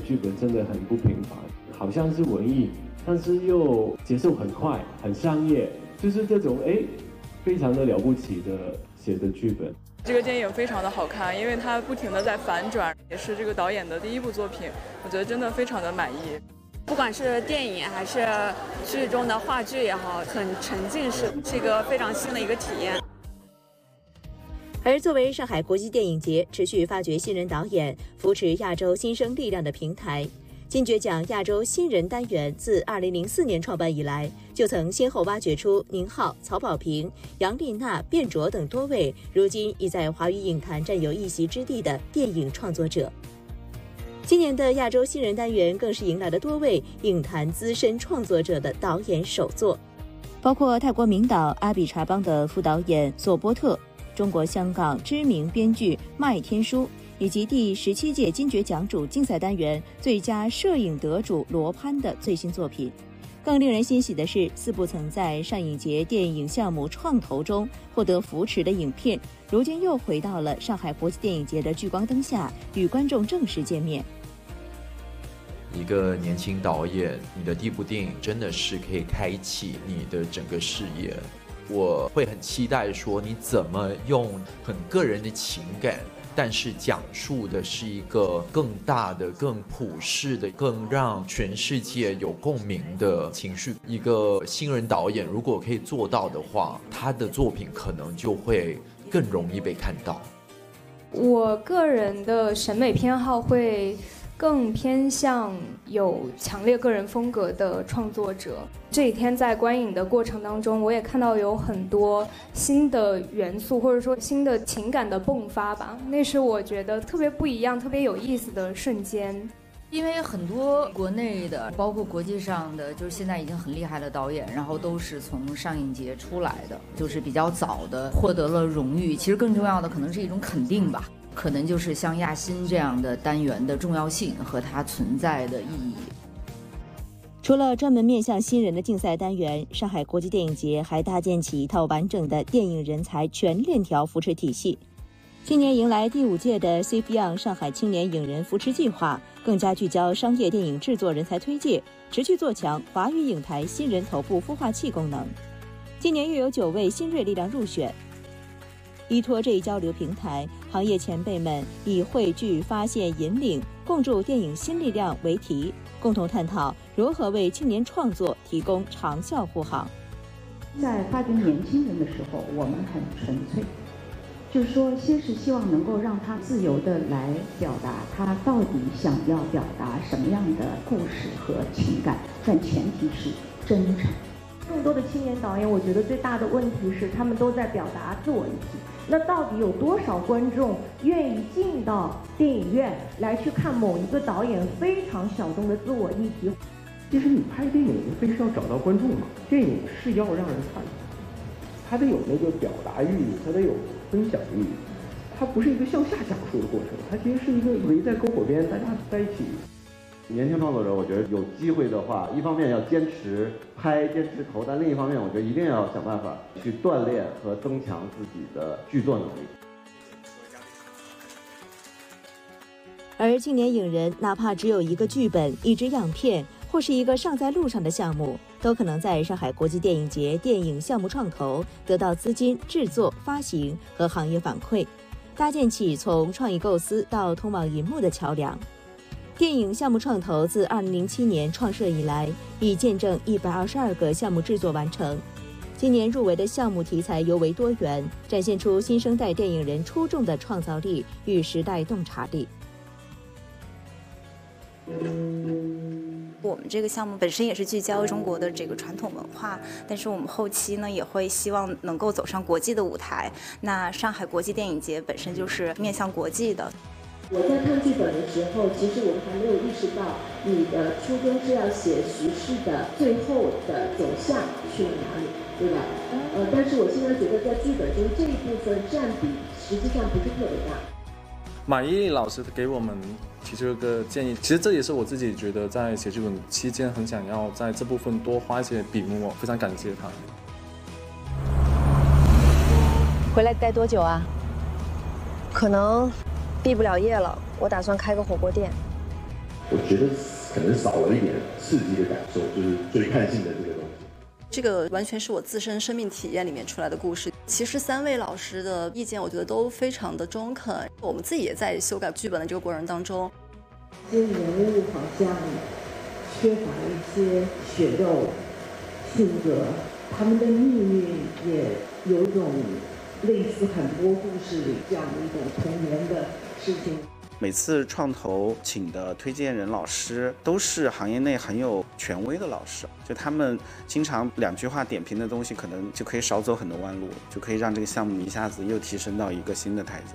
剧本真的很不平凡，好像是文艺，但是又节奏很快，很商业，就是这种非常的了不起的写的剧本。 这个电影非常的好看，因为它不停的在反转，也是这个导演的第一部作品，我觉得真的非常的满意。 不管是电影还是剧中的话剧也好，很沉浸式，是一个非常新的一个体验。 而作为上海国际电影节持续发掘新人导演、扶持亚洲新生力量的平台，金爵奖亚洲新人单元自2004年创办以来，就曾先后挖掘出宁浩、曹保平、杨丽娜、卞卓等多位如今已在华语影坛占有一席之地的电影创作者。今年的亚洲新人单元更是迎来了多位影坛资深创作者的导演首作，包括泰国名导阿比查邦的副导演索波特，中国香港知名编剧麦天书，以及第17届金爵奖主竞赛单元最佳摄影得主罗潘的最新作品。更令人欣喜的是，4部曾在上影节电影项目创投中获得扶持的影片，如今又回到了上海国际电影节的聚光灯下，与观众正式见面。 一个年轻导演，你的第一部电影真的是可以开启你的整个事业。我会很期待说你怎么用很个人的情感，但是讲述的是一个更大的、更普世的、更让全世界有共鸣的情绪。一个新人导演如果可以做到的话，他的作品可能就会更容易被看到。 我个人的审美偏好会更偏向有强烈个人风格的创作者。这几天在观影的过程当中，我也看到有很多新的元素，或者说新的情感的迸发吧，那是我觉得特别不一样、特别有意思的瞬间。 因为很多国内的，包括国际上的，就是现在已经很厉害的导演，然后都是从上影节出来的，就是比较早的获得了荣誉。其实更重要的可能是一种肯定吧，可能就是像亚新这样的单元的重要性和它存在的意义。 除了专门面向新人的竞赛单元，上海国际电影节还搭建起一套完整的电影人才全链条扶持体系。今年迎来第5届的 CFYOUNG 上海青年影人扶持计划，更加聚焦商业电影制作人才推介，持续做强华语影坛新人头部孵化器功能。今年又有9位新锐力量入选。依托这一交流平台，行业前辈们以汇聚、发现、引领、共筑电影新力量为题，共同探讨如何为青年创作提供长效护航。 在发掘年轻人的时候，我们很纯粹，就是说先是希望能够让他自由地来表达他到底想要表达什么样的故事和情感，但前提是真诚。 更多的青年导演，我觉得最大的问题是他们都在表达自我议题。那到底有多少观众愿意进到电影院来去看某一个导演非常小众的自我议题？ 其实你拍电影无非是要找到观众嘛，电影是要让人看的，它得有那个表达欲，它得有分享欲，它不是一个向下讲述的过程，它其实是一个围在篝火边大家在一起。 年轻创作者，我觉得有机会的话，一方面要坚持拍、坚持投，但另一方面，我觉得一定要想办法去锻炼和增强自己的剧作能力。 而青年影人哪怕只有一个剧本、一支样片，或是一个尚在路上的项目，都可能在上海国际电影节电影项目创投得到资金、制作、发行和行业反馈，搭建起从创意构思到通往银幕的桥梁。电影项目创投自2007年创设以来，已见证122个项目制作完成。今年入围的项目题材尤为多元，展现出新生代电影人出众的创造力与时代洞察力。 我们这个项目本身也是聚焦中国的这个传统文化，但是我们后期呢也会希望能够走上国际的舞台。那上海国际电影节本身就是面向国际的。 我在看剧本的时候，其实我还没有意识到你的初衷是要写叙事的最后的走向去了哪里，对吧？但是我现在觉得在剧本中这一部分占比实际上不是特别大。 马伊琍老师给我们提出一个建议，其实这也是我自己觉得在写剧本期间很想要在这部分多花一些笔墨，我非常感谢他。 回来待多久啊？可能毕不了业了，我打算开个火锅店。 我觉得可能少了一点刺激的感受，就是追看性的这个东西。 这个完全是我自身生命体验里面出来的故事。其实3位老师的意见，我觉得都非常的中肯。我们自己也在修改剧本的这个过程当中， 这些人物好像缺乏一些血肉性格，他们的命运也有种类似很多故事里这样的一种童年的事情。 每次创投请的推荐人老师都是行业内很有权威的老师，就他们经常2句话点评的东西，可能就可以少走很多弯路，就可以让这个项目一下子又提升到一个新的台阶。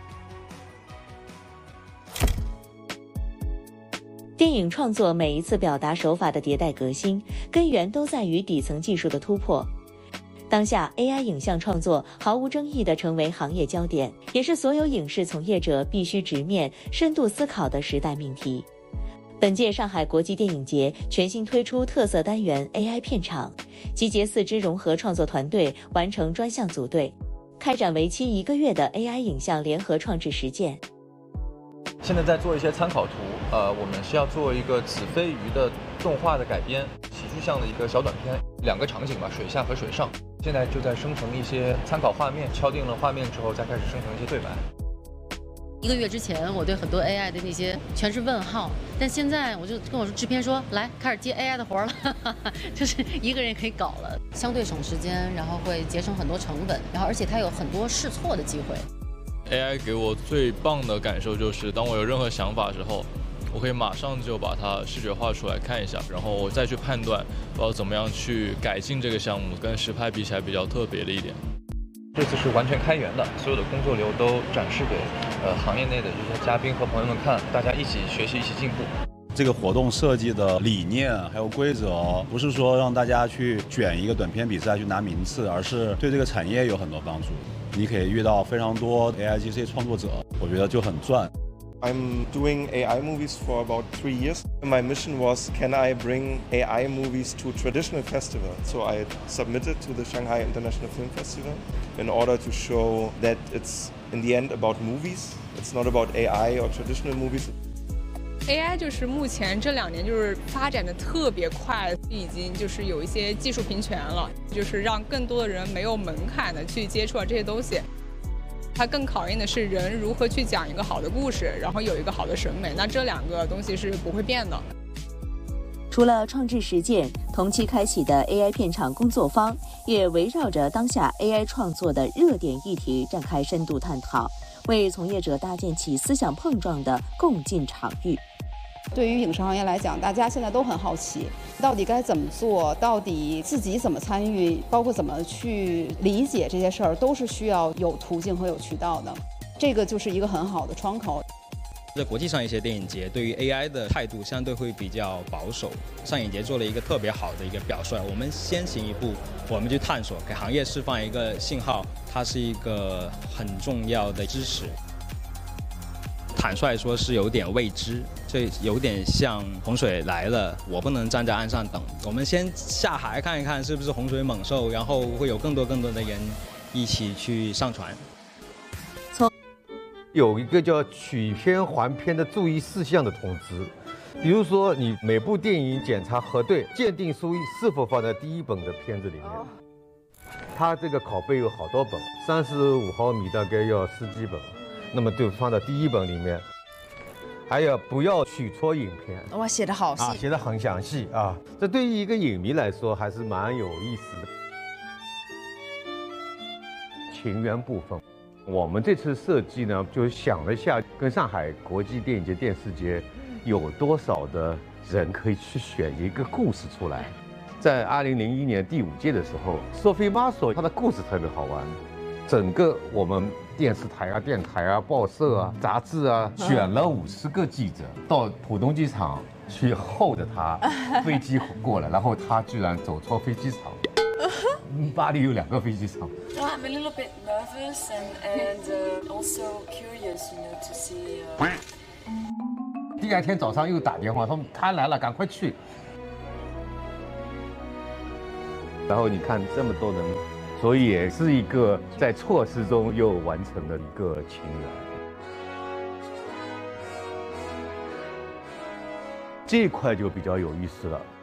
电影创作每一次表达手法的迭代革新，根源都在于底层技术的突破。当下 AI 影像创作毫无争议地成为行业焦点，也是所有影视从业者必须直面、深度思考的时代命题。本届上海国际电影节全新推出特色单元 AI 片场，集结4支融合创作团队完成专项组队，开展为期1个月的 AI 影像联合创制实践。 现在在做一些参考图，我们是要做一个子非鱼的动画的改编，喜剧向的一个小短片，2个场景吧，水下和水上。现在就在生成一些参考画面，敲定了画面之后，再开始生成一些对白。 1个月之前，我对很多 AI 的那些全是问号，但现在我就跟我说制片说，来开始接 AI 的活了，就是1个人也可以搞了，相对省时间，然后会节省很多成本，然后而且它有很多试错的机会。 AI 给我最棒的感受就是，当我有任何想法之后，我可以马上就把它视觉化出来看一下，然后我再去判断我要怎么样去改进这个项目，跟实拍比起来比较特别的一点。 这次是完全开源的，所有的工作流都展示给行业内的这些嘉宾和朋友们看，大家一起学习，一起进步。 这个活动设计的理念还有规则，不是说让大家去卷一个短片比赛去拿名次，而是对这个产业有很多帮助。你可以遇到非常多 AIGC 创作者，我觉得就很赚。 I'm doing AI movies for about 3 years. My mission was, can I bring AI movies to traditional festivals? So I submitted to the Shanghai International Film Festival in order to show that it's in the end about movies. It's not about AI or traditional movies. AI 就是目前这2年就是发展的特别快，已经就是有一些技术平权了，就是让更多的人没有门槛的去接触到这些东西。它更考验的是人如何去讲一个好的故事，然后有一个好的审美。那这2个东西是不会变的。 除了创制实践，同期开启的 AI 片场工作坊也围绕着当下 AI 创作的热点议题展开深度探讨，为从业者搭建起思想碰撞的共进场域。 对于影视行业来讲，大家现在都很好奇，到底该怎么做，到底自己怎么参与，包括怎么去理解这些事儿，都是需要有途径和有渠道的。这个就是一个很好的窗口。 在国际上一些电影节对于 AI 的态度相对会比较保守，上影节做了一个特别好的一个表率。我们先行一步，我们去探索，给行业释放一个信号，它是一个很重要的支持。坦率说是有点未知，这有点像洪水来了，我不能站在岸上等，我们先下海看一看是不是洪水猛兽，然后会有更多的人一起去上船。 有一个叫取片还片的注意事项的通知，比如说你每部电影检查核对鉴定书是否放在第1本的片子里面。它这个拷贝有好多本，35毫米大概要10几本。那么就放到第1本里面，还有不要取错影片。 哇，写得好细啊，写得很详细啊！这对于一个影迷来说还是蛮有意思的。情缘部分，我们这次设计呢，就想了一下，跟上海国际电影节、电视节有多少的人可以去选一个故事出来。在2001年第5届的时候，Sophie Marceau 她的故事特别好玩，整个我们电视台啊、电台啊、报社啊、杂志啊，选了50个记者到浦东机场去候着他飞机过来，然后他居然走错飞机场。巴黎有2个飞机场。 Well, I'm a little bit nervous and also curious, to see. 第2天早上又打电话说他来了，赶快去。然后你看这么多人。所以也是一个在错失中又完成的一个情缘。 这一块就比较有意思了。